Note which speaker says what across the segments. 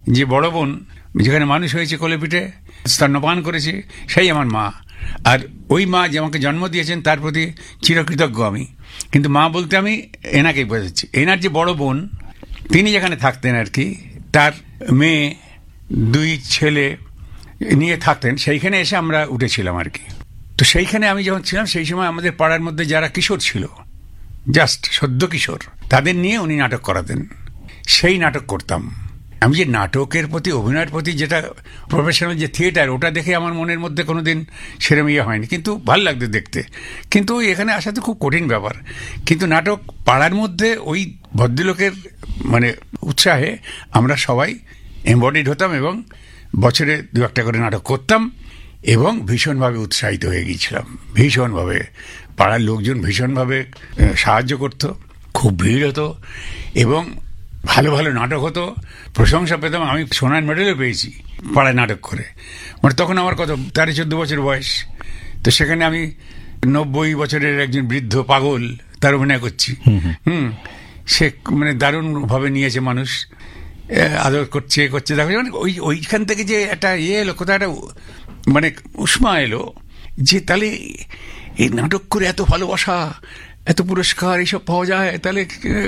Speaker 1: যে বড় বোন যেখানে মানুষ হয়েছে কোলে পিঠে, স্তন্যপান করেছে, সেই আমার মা। আর ওই মা যে আমাকে জন্ম দিয়েছেন তার প্রতি চিরকৃতজ্ঞ আমি। কিন্তু মা বলতে আমি এনাকেই বোঝাচ্ছি। এনার যে বড় বোন, তিনি যেখানে থাকতেন আর কি, তার মেয়ে 2 ছেলে নিয়ে থাকতেন, সেইখানে এসে আমরা উঠেছিলাম আর কি। তো সেইখানে আমি যখন ছিলাম সেই সময় আমাদের পাড়ার মধ্যে যারা কিশোর ছিল, জাস্ট সদ্য কিশোর, তাদের নিয়ে উনি নাটক করাতেন। সেই নাটক করতাম আমি। যে নাটকের প্রতি, অভিনয়ের প্রতি যেটা প্রফেশনাল যে থিয়েটার, ওটা দেখে আমার মনের মধ্যে কোনোদিন সেরম ইয়ে হয়নি, কিন্তু ভালো লাগতো দেখতে। কিন্তু এখানে আসাতে খুব কঠিন ব্যাপার। কিন্তু নাটক পাড়ার মধ্যে ওই ভদ্রলোকের মানে উৎসাহে আমরা সবাই এমবডিড হতাম এবং বছরে 2-1টা করে নাটক করতাম এবং ভীষণভাবে উৎসাহিত হয়ে গিয়েছিলাম। ভীষণভাবে পাড়ার লোকজন ভীষণভাবে সাহায্য করত, খুব ভিড় হতো এবং ভালো ভালো নাটক হতো, প্রশংসা পেতাম। আমি সোনার মেডেলও পেয়েছি পাড়ায় নাটক করে। মানে তখন আমার কত 13-14 বছর বয়স। তো সেখানে আমি 90 বছরের একজন বৃদ্ধ পাগল তার অভিনয় করছি। সে মানে দারুণভাবে নিয়েছে মানুষ, আদর করছে দেখো। মানে ওইখান থেকে যে একটা এলো, কোথাও একটা মানে উষ্মা এলো যে তাহলে এই নাটক করে এত ভালোবাসা, এত পুরস্কার এইসব পাওয়া যায়, তাহলে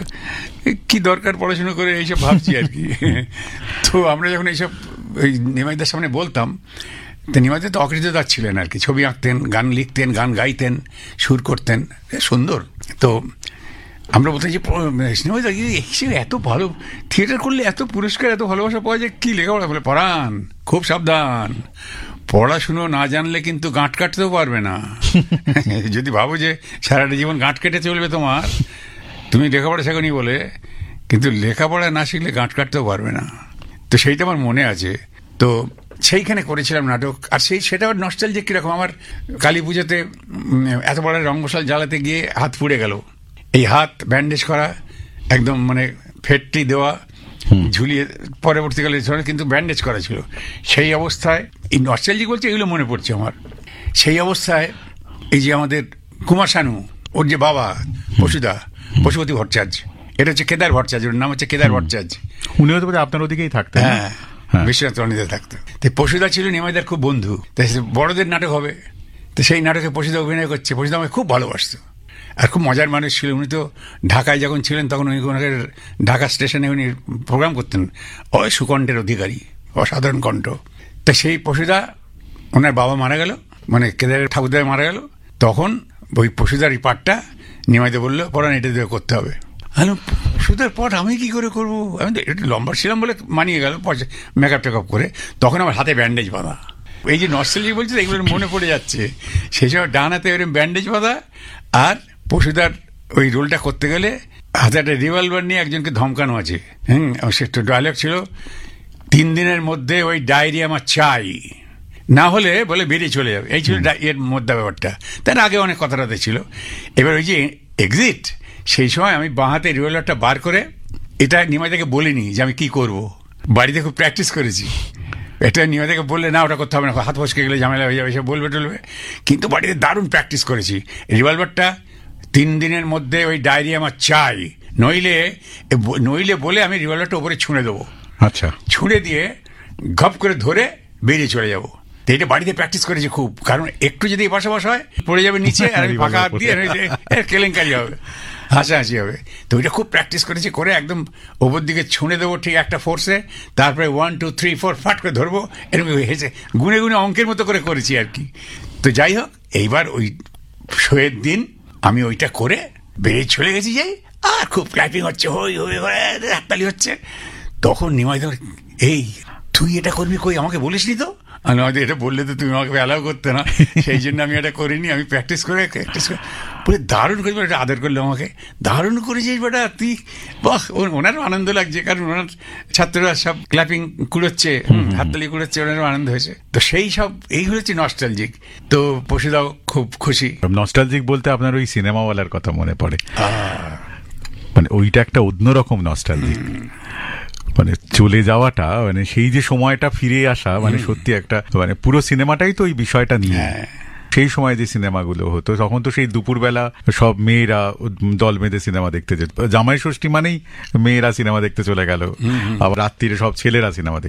Speaker 1: কি দরকার পড়াশোনা করে, এইসব ভাবছি আর কি। তো আমরা যখন এইসব ওই নিমাইদার সামনে বলতাম, তো নিমাইদা তো অকৃতদার ছিলেন আর কি। ছবি আঁকতেন, গান লিখতেন, গান গাইতেন, সুর করতেন, সুন্দর। তো আমরা বলতাম যে নিমাইদা এত ভালো থিয়েটার করলে এত পুরস্কার, এত ভালোবাসা পাওয়া যায়, কি লেখাপড়া? বলে পড়ান, খুব সাবধান, পড়াশুনো না জানলে কিন্তু গাঁট কাটতেও পারবে না। যদি ভাবো যে সারাটা জীবন গাঁট কেটে চলবে তোমার, তুমি লেখাপড়া শেখনি বলে, কিন্তু লেখাপড়া না শিখলে গাঁট কাটতেও পারবে না। তো সেইটা আমার মনে আছে। তো সেইখানে করেছিলাম নাটক। আর সেটা আবার নস্টালজিক কিরকম, আমার কালী পুজোতে এত বড় রঙ্গশাল জ্বালাতে গিয়ে হাত পুড়ে গেল। এই হাত ব্যান্ডেজ করা, একদম মানে ফেটটি দেওয়া, ঝুলিয়ে পরবর্তীকালে কিন্তু ব্যান্ডেজ করা ছিল। সেই অবস্থায় এই নস্টালজিক বলছে, এগুলো মনে পড়ছে আমার। সেই অবস্থায় এই যে আমাদের কুমার শানু, ওর যে বাবা পশুপতি ভট্টাচার্য, এটা হচ্ছে কেদার ভট্টাচার্য, ওর নাম হচ্ছে কেদার ভট্টাচার্য।
Speaker 2: উনি হয়তো আপনার ওদিকেই থাকতেন।
Speaker 1: হ্যাঁ, বিশ্বনাথ রণিতে থাকতো। তো পশুদা ছিল নিমাইদার খুব বন্ধু। তাই বড়দের নাটক হবে, তো সেই নাটকে পশুদা অভিনয় করছে। পশুদা আমাকে খুব ভালোবাসতো আর খুব মজার মানুষ ছিল। উনি তো ঢাকায় যখন ছিলেন তখন উনি ওনাকে ঢাকা স্টেশনে উনি প্রোগ্রাম করতেন। ওই সুকণ্ঠের অধিকারী, অসাধারণ কণ্ঠ। তা সেই পশুদা, ওনার বাবা মারা গেল, মানে কেদারের ঠাকুরদায় মারা গেল, তখন ওই পশুদার এই পাঠটা নিমাইদা বললো পড়ান, এটা দিয়ে করতে হবে। পশুদার পাঠ আমি কি করে করবো? আমি তো একটু লম্বা ছিলাম বলে মানিয়ে গেল, মেকআপ টেকআপ করে। তখন আমার হাতে ব্যান্ডেজ বাঁধা। এই যে নস্টালজি বলছি, এগুলো মনে পড়ে যাচ্ছে। সেই সময় ডান হাতে ওরকম ব্যান্ডেজ বাঁধা, আর পশুদার ওই রোলটা করতে গেলে হাতে একটা রিভলভার নিয়ে একজনকে ধমকানো আছে। সে একটু ডায়লগ ছিল, 3 দিনের মধ্যে ওই ডায়েরি আমার চাই, না হলে বলে বেরিয়ে চলে যাবে। এই ছিল এর মধ্যে ব্যাপারটা। তার আগে অনেক কথাটাতে ছিল। এবার ওই যে এক্সিট, সেই সময় আমি বাঁ হাতে রিভলভারটা বার করে, এটা নিমাইদাকে বলিনি যে আমি কি করব, বাড়িতে খুব প্র্যাকটিস করেছি। এটা নিমাইদাকে বললে না, ওটা করতে হবে না, হাত ফসকে গেলে ঝামেলা হয়ে যাবে, এসব বলবে টলবে। কিন্তু বাড়িতে দারুণ প্র্যাকটিস করেছি। রিভলভারটা 3 দিনের মধ্যে ওই ডায়েরি আমার চাই, নইলে বলে আমি রিভলভারটা উপরে ছুঁড়ে দেবো।
Speaker 2: আচ্ছা,
Speaker 1: ছুঁড়ে দিয়ে ঘপ করে ধরে বেরিয়ে চলে যাবো। এটা বাড়িতে প্র্যাকটিস করেছি খুব, কারণ একটু যদি পাশা হয় পড়ে যাবে নিচে, আর আমি ফাঁকা হাত দিয়ে কেলেঙ্কারি হবে, হাসাহাসি হবে। তো ওইটা খুব প্র্যাকটিস করেছি, করে একদম ওপর দিকে ছুঁড়ে দেবো ঠিক একটা ফোর্সে, তারপরে 1 2 3 4 ফাট করে ধরবো, এরকম হেসে গুনে গুনে অঙ্কের মতো করে করেছি আর কি। তো যাই হোক, এইবার ওই শোয়ের দিন আমি ওইটা করে বেরিয়ে চলে গেছি, যাই, আর খুব ক্ল্যাপিং হচ্ছে, হই হই হাততালি হচ্ছে। তখন নিমাইদা, এই তুই এটা করবি, কই আমাকে বলিসনি তো? আমাদের এটা বললে তো তুমি আমাকে অ্যালাউ করতে না, সেই জন্য আমি এটা করিনি। আমি প্র্যাকটিস করে বলে দারুণ করেছি, এটা আদর করলো আমাকে, দারুণ করেছিস বেটা তুই, বাহ। ওনারও আনন্দ লাগছে, কারণ ওনার ছাত্ররা সব ক্ল্যাপিং কুড়োচ্ছে, হাততালি কুড়োচ্ছে, ওনারও আনন্দ হয়েছে। তো সেই সব এইগুলো হচ্ছে নস্টালজিক। তো পশুদাও খুব খুশি।
Speaker 2: নস্টালজিক বলতে আপনার ওই সিনেমাওয়ালার কথা মনে পড়ে, মানে ওইটা একটা অন্যরকম নস্টালজিক। মানে চলে যাওয়াটা, মানে সেই যে সময়টা ফিরে আসা, মানে সত্যি একটা, মানে পুরো সিনেমাটাই তো ওই বিষয়টা নিয়ে। সেই সময় যে সিনেমাগুলো হতো তখন তো সেই দুপুরবেলা সব মেয়েরা দল বেঁধে সিনেমা দেখতে যেত। জামাই ষষ্ঠী মানেই মেয়েরা সিনেমা দেখতে চলে গেল, আবার রাত্রিরে সব ছেলেরা সিনেমা